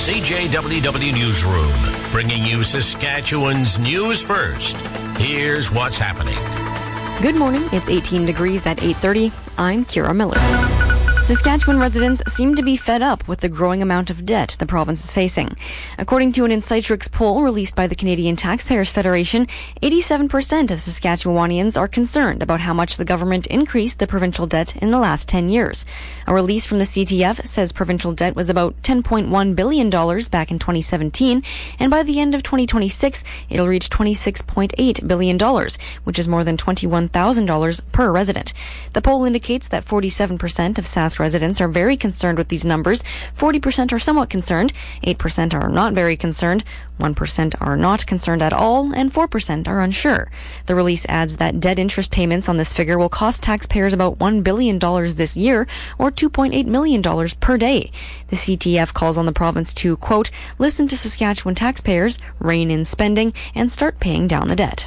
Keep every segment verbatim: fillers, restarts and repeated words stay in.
C J W W Newsroom, bringing you Saskatchewan's news first. Here's what's happening. Good morning. It's eighteen degrees at eight thirty. I'm Kira Miller. Saskatchewan residents seem to be fed up with the growing amount of debt the province is facing. According to an Insightrix poll released by the Canadian Taxpayers Federation, eighty-seven percent of Saskatchewanians are concerned about how much the government increased the provincial debt in the last ten years. A release from the C T F says provincial debt was about ten point one billion dollars back in twenty seventeen, and by the end of twenty twenty-six, it'll reach twenty-six point eight billion dollars, which is more than twenty-one thousand dollars per resident. The poll indicates that forty-seven percent of Sask residents are very concerned with these numbers, forty percent are somewhat concerned, eight percent are not very concerned, one percent are not concerned at all, and four percent are unsure. The release adds that debt interest payments on this figure will cost taxpayers about one billion dollars this year, or two point eight million dollars per day. The C T F calls on the province to, quote, listen to Saskatchewan taxpayers, rein in spending, and start paying down the debt.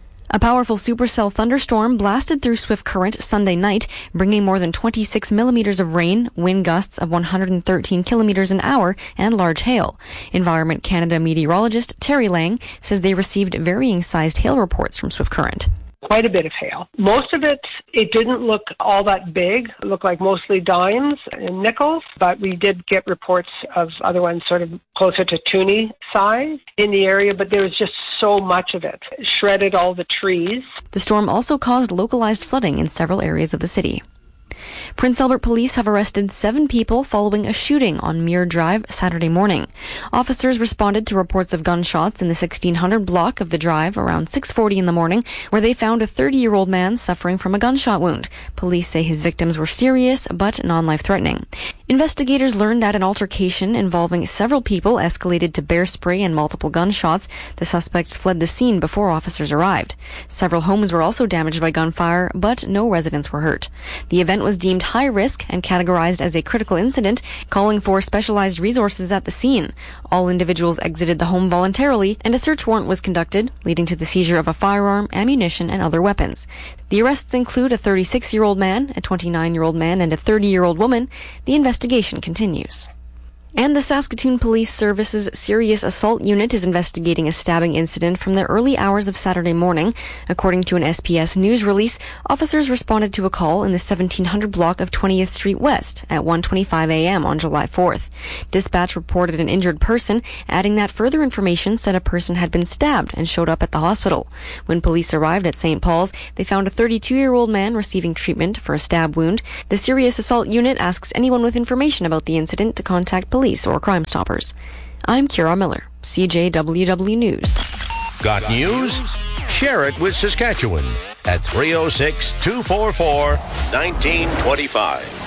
A powerful supercell thunderstorm blasted through Swift Current Sunday night, bringing more than twenty-six millimeters of rain, wind gusts of one hundred thirteen kilometers an hour, and large hail. Environment Canada meteorologist Terry Lang says they received varying-sized hail reports from Swift Current. Quite a bit of hail. Most of it, it didn't look all that big. It looked like mostly dimes and nickels, but we did get reports of other ones sort of closer to toonie size in the area, but there was just so much of it. It shredded all the trees. The storm also caused localized flooding in several areas of the city. Prince Albert police have arrested seven people following a shooting on Muir Drive Saturday morning. Officers responded to reports of gunshots in the sixteen hundred block of the drive around six forty in the morning, where they found a thirty-year-old man suffering from a gunshot wound. Police say his victims were serious but non-life-threatening. Investigators learned that an altercation involving several people escalated to bear spray and multiple gunshots. The suspects fled the scene before officers arrived. Several homes were also damaged by gunfire, but no residents were hurt. The event was deemed high risk and categorized as a critical incident, calling for specialized resources at the scene. All individuals exited the home voluntarily, and a search warrant was conducted, leading to the seizure of a firearm, ammunition, and other weapons. The arrests include a thirty-six-year-old man, a twenty-nine-year-old man, and a thirty-year-old woman. The investigation continues. And the Saskatoon Police Service's Serious Assault Unit is investigating a stabbing incident from the early hours of Saturday morning. According to an S P S news release, officers responded to a call in the seventeen hundred block of twentieth Street West at one twenty-five a.m. on July fourth. Dispatch reported an injured person, adding that further information said a person had been stabbed and showed up at the hospital. When police arrived at Saint Paul's, they found a thirty-two-year-old man receiving treatment for a stab wound. The Serious Assault Unit asks anyone with information about the incident to contact police or Crime Stoppers. I'm Kira Miller, C J W W News. Got news? Share it with Saskatchewan at three oh six, two four four, one nine two five.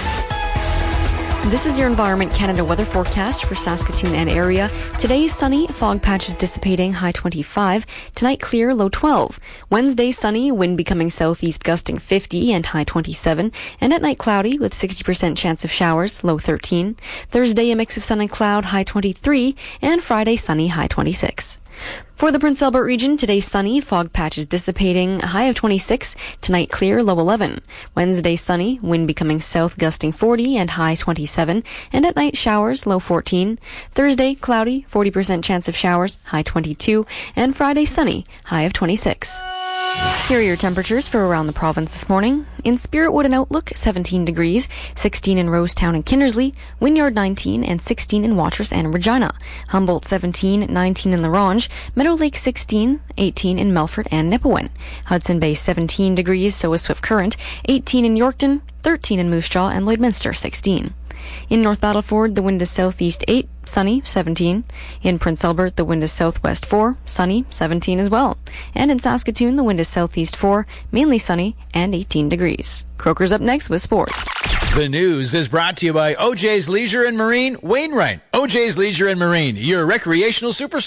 This is your Environment Canada weather forecast for Saskatoon and area. Today, sunny, fog patches dissipating, high twenty-five. Tonight, clear, low twelve. Wednesday, sunny, wind becoming southeast gusting fifty and high twenty-seven. And at night, cloudy with sixty percent chance of showers, low thirteen. Thursday, a mix of sun and cloud, high twenty-three. And Friday, sunny, high twenty-six. For the Prince Albert region, today sunny, fog patches dissipating, high of twenty-six. Tonight clear, low eleven. Wednesday sunny, wind becoming south gusting forty and high twenty-seven. And at night showers, low fourteen. Thursday cloudy, forty percent chance of showers, high twenty-two. And Friday sunny, high of twenty-six. Here are your temperatures for around the province this morning. In Spiritwood and Outlook, seventeen degrees, sixteen in Rosetown and Kindersley, Wynyard nineteen, and sixteen in Watrous and Regina. Humboldt seventeen, nineteen in La Ronge, Meadow Lake sixteen, eighteen in Melfort and Nipawin. Hudson Bay seventeen degrees, so is Swift Current, eighteen in Yorkton, thirteen in Moose Jaw, and Lloydminster sixteen. In North Battleford, the wind is southeast eight, sunny, seventeen. In Prince Albert, the wind is southwest four, sunny, seventeen as well. And in Saskatoon, the wind is southeast four, mainly sunny, and eighteen degrees. Croker's up next with sports. The news is brought to you by O J's Leisure and Marine, Wainwright. O J's Leisure and Marine, your recreational superstore.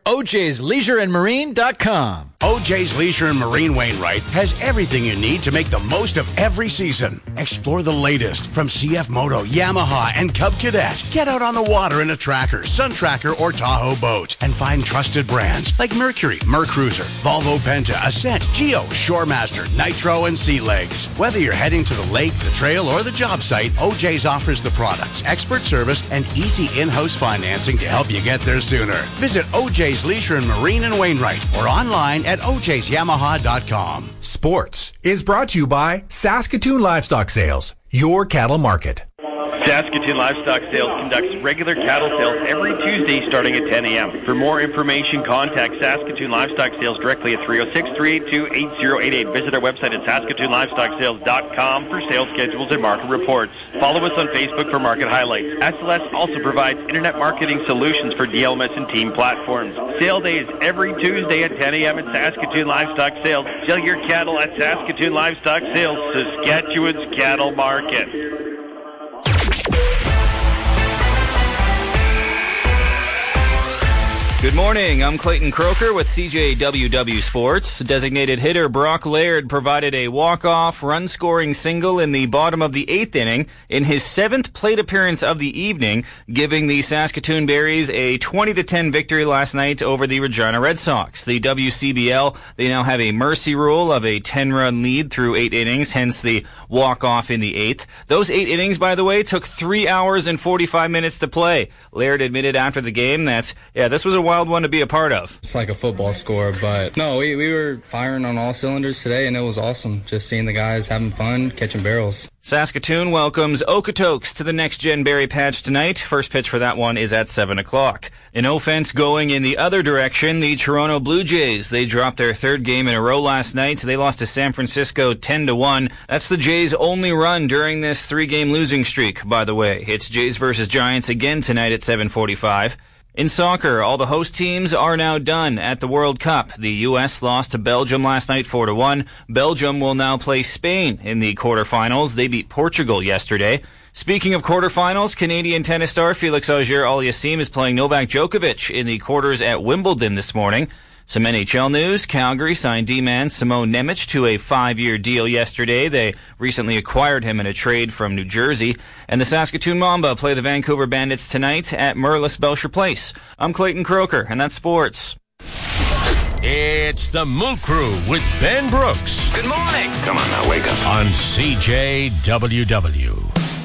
O J's Leisure and Marine dot com. O J's Leisure and Marine Wainwright has everything you need to make the most of every season. Explore the latest from C F Moto, Yamaha, and Cub Cadet. Get out on the water in a Tracker, Sun Tracker, or Tahoe boat and find trusted brands like Mercury, Mercruiser, Volvo Penta, Ascent, Geo, Shoremaster, Nitro, and Sea Legs. Whether you're heading to the lake, the trail, or the job site, O J's offers the products, expert service, and easy in-house financing to help you get there sooner. Visit O J's Leisure and Marine in Wainwright or online at O J's Yamaha dot com. Sports is brought to you by Saskatoon Livestock Sales, your cattle market. Saskatoon Livestock Sales conducts regular cattle sales every Tuesday starting at ten a.m. For more information, contact Saskatoon Livestock Sales directly at three oh six, three eight two, eight oh eight eight. Visit our website at Saskatoon Livestock Sales dot com for sales schedules and market reports. Follow us on Facebook for market highlights. S L S also provides internet marketing solutions for D L M S and team platforms. Sale days every Tuesday at ten a.m. at Saskatoon Livestock Sales. Sell your cattle at Saskatoon Livestock Sales, Saskatchewan's cattle market. Good morning, I'm Clayton Croker with C J W W Sports. Designated hitter Brock Laird provided a walk-off, run-scoring single in the bottom of the eighth inning in his seventh plate appearance of the evening, giving the Saskatoon Berries a twenty to ten victory last night over the Regina Red Sox. The W C B L, they now have a mercy rule of a ten-run lead through eight innings, hence the walk-off in the eighth. Those eight innings, by the way, took three hours and forty-five minutes to play. Laird admitted after the game that, yeah, this was a wild one to be a part of. It's like a football score, but no, we, we were firing on all cylinders today, and it was awesome just seeing the guys having fun, catching barrels. Saskatoon welcomes Okotoks to the Next Gen Berry Patch tonight. First pitch for that one is at seven o'clock. In offense going in the other direction, the Toronto Blue Jays. They dropped their third game in a row last night. They lost to San Francisco ten to one. That's the Jays' only run during this three-game losing streak, by the way. It's Jays versus Giants again tonight at seven forty-five. In soccer, all the host teams are now done at the World Cup. The U S lost to Belgium last night four to one. Belgium will now play Spain in the quarterfinals. They beat Portugal yesterday. Speaking of quarterfinals, Canadian tennis star Felix Auger-Aliassime is playing Novak Djokovic in the quarters at Wimbledon this morning. Some N H L news. Calgary signed D-man Simone Nemec to a five-year deal yesterday. They recently acquired him in a trade from New Jersey. And the Saskatoon Mamba play the Vancouver Bandits tonight at Merlis Belcher Place. I'm Clayton Croker, and that's sports. It's the Moon Crew with Ben Brooks. Good morning. Come on now, wake up. On C J W W.